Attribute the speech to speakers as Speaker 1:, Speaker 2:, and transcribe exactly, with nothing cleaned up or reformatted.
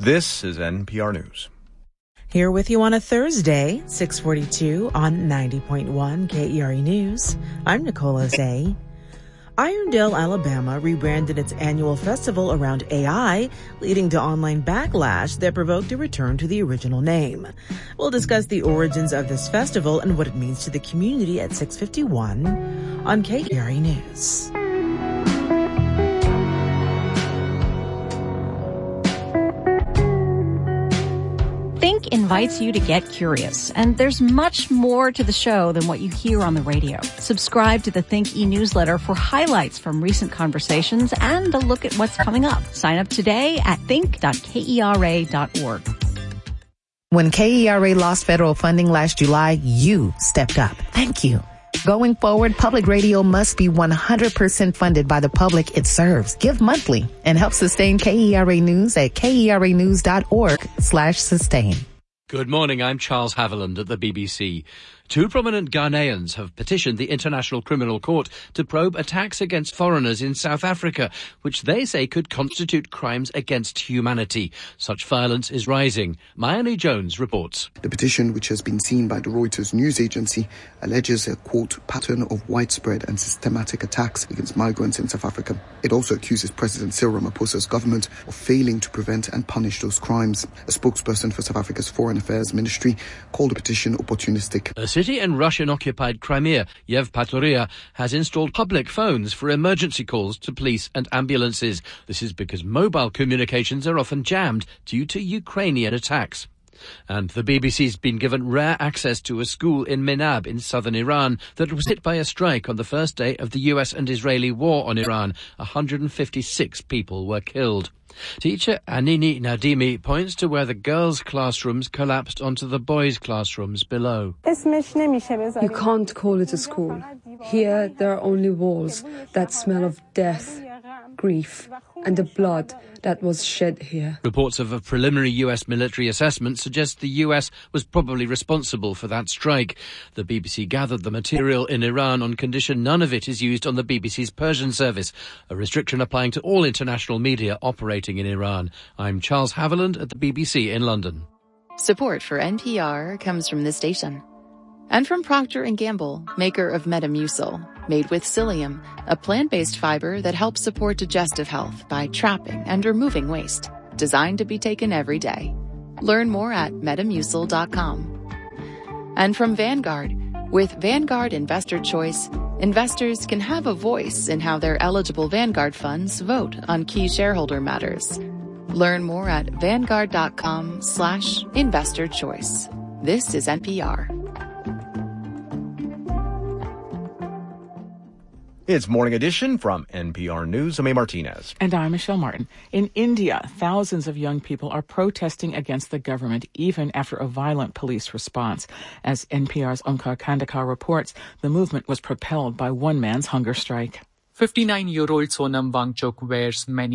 Speaker 1: This is N P R News.
Speaker 2: Here with you on a Thursday, six forty-two on ninety point one K E R E News. I'm Nicole Ozay. Irondale, Alabama rebranded its annual festival around A I, leading to online backlash that provoked a return to the original name. We'll discuss the origins of this festival and what it means to the community at six fifty-one on K E R E News.
Speaker 3: Think invites you to get curious, and there's much more to the show than what you hear on the radio. Subscribe to the Think e-newsletter for highlights from recent conversations and a look at what's coming up. Sign up today at think dot kera dot org.
Speaker 4: When K E R A lost federal funding last July, you stepped up. Thank you. Going forward, public radio must be one hundred percent funded by the public it serves. Give monthly and help sustain K E R A News at kera news dot org slash sustain.
Speaker 5: Good morning, I'm Charles Haviland at the B B C. Two prominent Ghanaians have petitioned the International Criminal Court to probe attacks against foreigners in South Africa, which they say could constitute crimes against humanity. Such violence is rising. Mayani Jones reports.
Speaker 6: The petition, which has been seen by the Reuters news agency, alleges a, quote, pattern of widespread and systematic attacks against migrants in South Africa. It also accuses President Cyril Ramaphosa's government of failing to prevent and punish those crimes. A spokesperson for South Africa's Foreign Affairs Ministry called the petition opportunistic.
Speaker 5: A city in Russian-occupied Crimea, Yevpatoria, has installed public phones for emergency calls to police and ambulances. This is because mobile communications are often jammed due to Ukrainian attacks. And the B B C's been given rare access to a school in Menab in southern Iran that was hit by a strike on the first day of the U S and Israeli war on Iran. one hundred fifty-six people were killed. Teacher Anini Nadimi points to where the girls' classrooms collapsed onto the boys' classrooms below.
Speaker 7: You can't call it a school. Here there are only walls that smell of death, grief, and the blood that was shed here.
Speaker 5: Reports of a preliminary U S military assessment suggest the U S was probably responsible for that strike. The B B C gathered the material in Iran on condition none of it is used on the B B C's Persian service, a restriction applying to all international media operating in Iran. I'm Charles Haviland at the B B C in London.
Speaker 8: Support for N P R comes from this station. And from Procter and Gamble, maker of Metamucil, made with psyllium, a plant-based fiber that helps support digestive health by trapping and removing waste. Designed to be taken every day. Learn more at metamucil dot com. And from Vanguard, with Vanguard Investor Choice, investors can have a voice in how their eligible Vanguard funds vote on key shareholder matters. Learn more at vanguard dot com slash investor choice. This is N P R.
Speaker 1: It's Morning Edition from N P R News. I'm A. Martinez.
Speaker 9: And I'm Michelle Martin. In India, thousands of young people are protesting against the government even after a violent police response. As N P R's Omkar Kandekar reports, the movement was propelled by one man's hunger strike.
Speaker 10: fifty-nine-year-old Sonam Wangchuk wears many